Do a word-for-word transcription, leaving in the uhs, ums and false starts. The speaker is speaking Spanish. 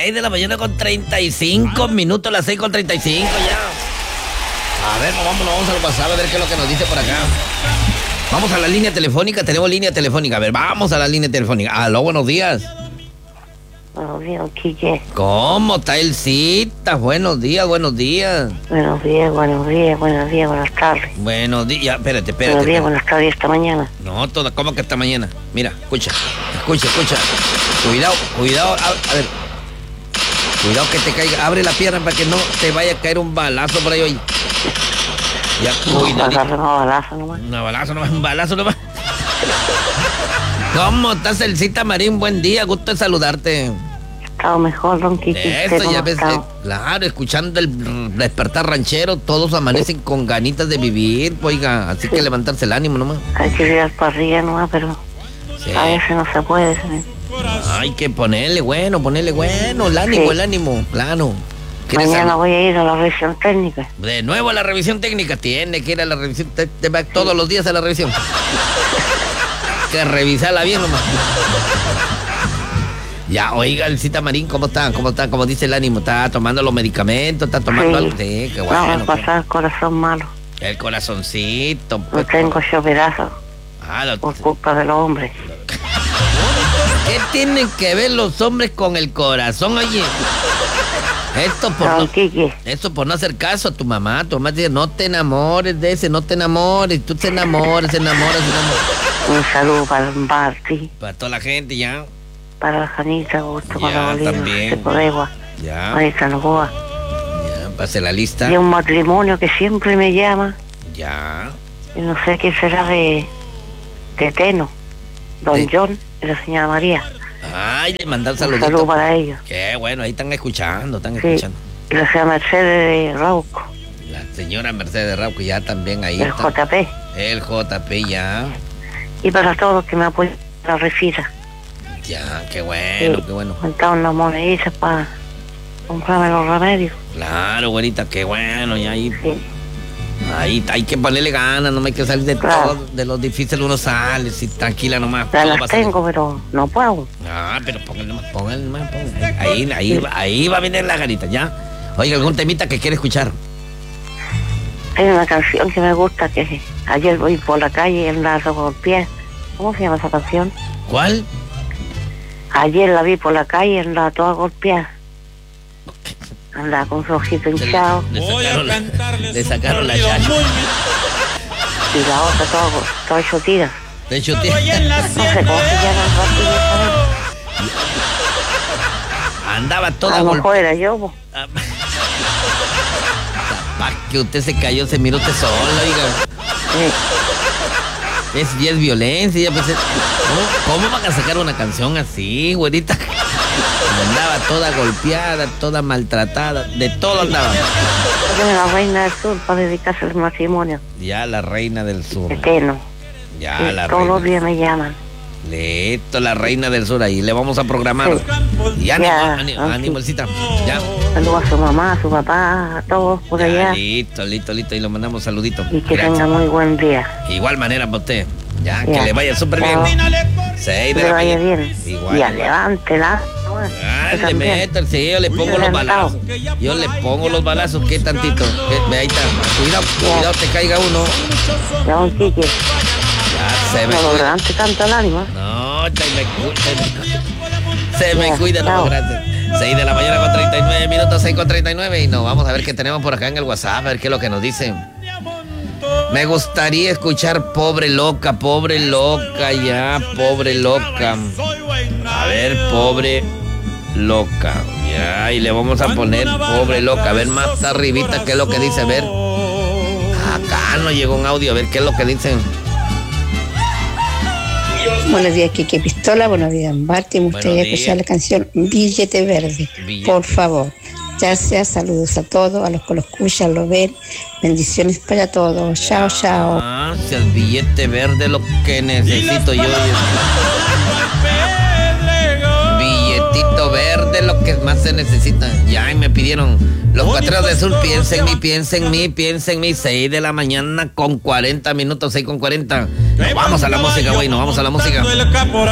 seis de la mañana con treinta y cinco minutos, las seis con treinta y cinco ya. A ver, vámonos, vamos al WhatsApp a ver qué es lo que nos dice por acá. Vamos a la línea telefónica, tenemos línea telefónica. A ver, vamos a la línea telefónica. Aló, buenos días. Buenos días, Quique. ¿Cómo está el cita? Buenos días, buenos días. Buenos días, buenos días, buenos días, buenas tardes. Buenos días, espérate, espérate. Buenos días, espérate. buenas tardes, esta mañana. No, toda, ¿cómo que esta mañana? Mira, escucha, escucha, escucha. Cuidado, cuidado, a, a ver. Cuidado que te caiga, abre la pierna para que no te vaya a caer un balazo por ahí hoy. Ya, cuidado. No, no, balazo nomás. Un balazo nomás, un balazo nomás. ¿Cómo estás, Elcita Marín? Buen día, gusto de saludarte. He estado mejor, don Quique. Eso, ya ves, eh, claro, escuchando el despertar ranchero, todos amanecen con ganitas de vivir, oiga, así sí. que levantarse el ánimo nomás. Hay que ir para arriba nomás, pero sí. A veces no se puede. ¿Sí? Hay que ponerle bueno, ponerle bueno, el ánimo, sí. el ánimo, plano. Mañana voy a ir a la revisión técnica. De nuevo a la revisión técnica, tiene que ir a la revisión, te, te va todos sí. los días a la revisión. Que revisarla bien nomás. Ya, oiga, Elcita Marín, ¿cómo está? ¿Cómo está? ¿Cómo dice el ánimo? ¿Está tomando los medicamentos? ¿Está tomando sí. algo? Sí, qué bueno. No, me pasa el corazón malo. El corazoncito. Pues, no tengo yo pedazo. Ah, lo... Por culpa de los hombres. ¿Qué tienen que ver los hombres con el corazón, oye? Esto por, no, no, esto por no hacer caso a tu mamá. Tu mamá dice, no te enamores de ese, no te enamores. Tú te enamoras, enamoras, enamoras. Un saludo para el Marti. Para toda la gente, ya. Para la Janita, gusto, ya, para Bolívar, también. de Podegua. Ya. Marita Novoa. Ya, pase la lista. Y un matrimonio que siempre me llama. Ya. Y no sé qué será de, de Teno. Don ¿Sí? John y la señora María. Ay, le mandan saluditos. Un saludo para ellos. Qué bueno, ahí están escuchando, están sí. escuchando. Y la señora Mercedes de Rauco. La señora Mercedes de Rauco ya también ahí El está. J P. El J P ya. Y para todos los que me apoyan a la refira. Ya, qué bueno, sí. qué bueno. Faltaban unas moneditas para comprarme los remedios. Claro, güerita, qué bueno, y ahí... Sí. Ahí hay que ponerle ganas, no hay que salir de claro. todo, de los difíciles uno sale, si tranquila nomás. Ya las tengo, pero no puedo. Ah, pero póngale nomás, póngale nomás, póngale. Ahí, ahí, sí. ahí va a venir la garita, ¿ya? Oiga, ¿algún temita que quiere escuchar? Hay una canción que me gusta, que ayer voy por la calle y andaba golpeada. ¿Cómo se llama esa canción? ¿Cuál? Ayer la vi por la calle y andaba toda golpeada. Andaba con su ojito hinchado. Le, le sacaron la, le sacaron la chacha. Y la otra todo, todo hecho tira. De hecho tira. No sé cómo se llama el rápido. Andaba toda golpeada. A lo mejor era yo. Capaz que usted se cayó, se miró usted sola, oiga. Sí. Es, y es violencia, ya pensé, ¿cómo, ¿cómo van a sacar una canción así, güerita? Andaba toda golpeada, toda maltratada, de todo andaba. La reina del sur para dedicarse al matrimonio. Ya la reina del sur. Eterno. Ya sí, la todos reina. los días me llaman. Listo, la reina del sur, ahí le vamos a programar. Sí. Y ánimo, ya, ánimo, okay. ánimo, Elcita. Ya. Saludos a su mamá, a su papá, a todos por ya, allá. Listo, listo, listo, y lo mandamos saluditos. Y que Gracias. tenga muy buen día. Igual manera para usted. Ya, ya, que le vaya súper bien. Seis de la vaya bien. Igual. Ya, levántela. Ah, le meto, sí, yo le pongo los balazos. Yo le pongo los balazos, ¿qué tantito? Ve, ahí está. Cuidado, ya. cuidado, te caiga uno. Ya, un chique. Ya, se me no, cuida. No, tanto el ánimo. No, se me cuida. Se me cuida, no, gracias. seis de la mañana con treinta y nueve minutos, seis con treinta y nueve. Y nos vamos a ver qué tenemos por acá en el WhatsApp, a ver qué es lo que nos dicen. Me gustaría escuchar Pobre Loca, Pobre Loca, ya, Pobre Loca. A ver, Pobre Loca. Ya, y le vamos a poner Pobre Loca. A ver más arribita qué es lo que dice. A ver. Acá no llegó un audio. A ver qué es lo que dicen. Buenos días, Quique Pistola. Buenos días, Marti. Me gustaría escuchar la canción Billete Verde. Billete. Por favor. Gracias, saludos a todos, a los que lo escuchan, lo ven. Bendiciones para todos. Chao, chao. Ah, si el billete verde lo que necesito yo. Billetito verde lo que más se necesita. Ya, y me pidieron los cuatreros del sur. Piensa en mí, piensa en mí, piensa en mí. seis de la mañana con cuarenta minutos, seis con cuarenta. Nos vamos a la música, güey, nos vamos a la música.